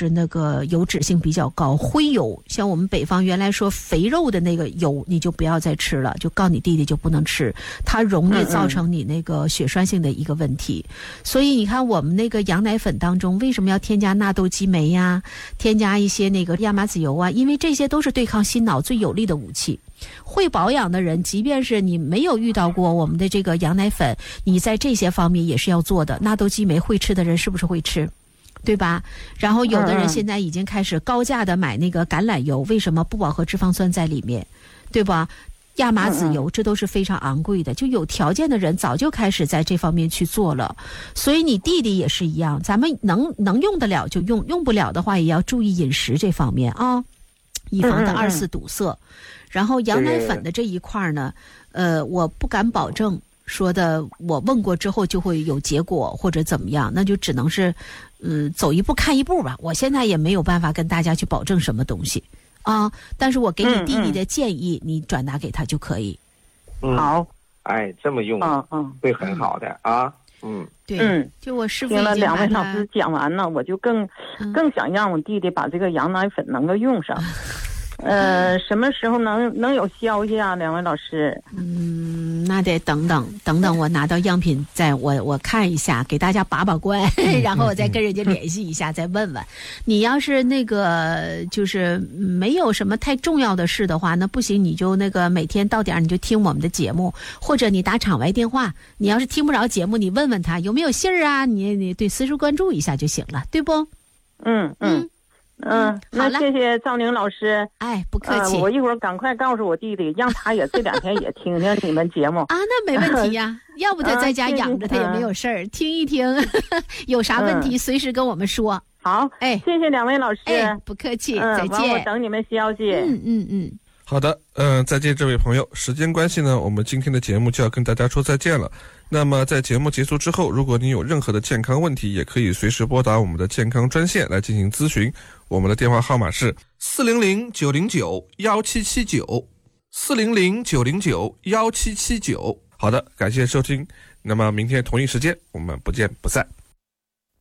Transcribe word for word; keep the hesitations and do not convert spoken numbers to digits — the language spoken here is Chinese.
是那个油脂性比较高，灰油，像我们北方原来说肥肉的那个油，你就不要再吃了，就告你弟弟就不能吃，它容易造成你那个血栓性的一个问题。嗯嗯，所以你看我们那个羊奶粉当中为什么要添加纳豆激酶呀，添加一些那个亚麻籽油啊，因为这些都是对抗心脑最有力的武器。会保养的人，即便是你没有遇到过我们的这个羊奶粉，你在这些方面也是要做的。纳豆激酶会吃的人是不是会吃，对吧？然后有的人现在已经开始高价的买那个橄榄油，为什么？不饱和脂肪酸在里面，对吧？亚麻籽油，这都是非常昂贵的，就有条件的人早就开始在这方面去做了。所以你弟弟也是一样，咱们能能用得了就用，用不了的话也要注意饮食这方面啊，以防的二次堵塞。然后羊奶粉的这一块呢，呃，我不敢保证说的，我问过之后就会有结果或者怎么样，那就只能是，嗯、呃，走一步看一步吧。我现在也没有办法跟大家去保证什么东西啊，但是我给你弟弟的建议，嗯嗯，你转达给他就可以。 嗯，好，哎，这么用，嗯嗯，会很好的啊。嗯， 对，嗯，就我师傅听了两位老师讲完了，我就更、嗯、更想让我弟弟把这个羊奶粉能够用上。呃，什么时候能能有消息啊？两位老师？ 嗯，那得等等等等，我拿到样品再我我看一下，给大家把把关，然后我再跟人家联系一下，再问问。你要是那个就是没有什么太重要的事的话，那不行，你就那个每天到点你就听我们的节目，或者你打场外电话。你要是听不着节目，你问问他有没有信儿啊？你你对私事关注一下就行了，对不？ 嗯嗯。嗯，那谢谢赵宁老师。 哎，不客气、 呃。我一会儿赶快告诉我弟弟，让他也这两天也听听你们节目啊。那没问题呀，要不他在家养着他也没有事儿、啊，听一听，有啥问题、嗯、随时跟我们说。 好，哎，谢谢两位老师。 哎，不客气， 嗯、 再见。 我等你们消息。 嗯嗯嗯。 好的，嗯、呃，再见，这位朋友。时间关系呢，我们今天的节目就要跟大家说再见了。那么在节目结束之后，如果您有任何的健康问题，也可以随时拨打我们的健康专线来进行咨询。我们的电话号码是四零零九零九幺七七九，四零零九零九幺七七九。好的，感谢收听。那么明天同一时间，我们不见不散。